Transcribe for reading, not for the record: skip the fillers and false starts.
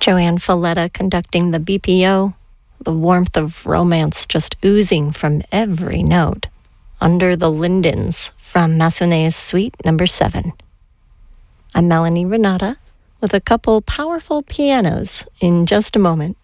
Joanne Falletta conducting the BPO, the warmth of romance just oozing from every note. Under the Lindens from Massenet's Suite No. 7. I'm Melanie Renata with a couple powerful pianos in just a moment.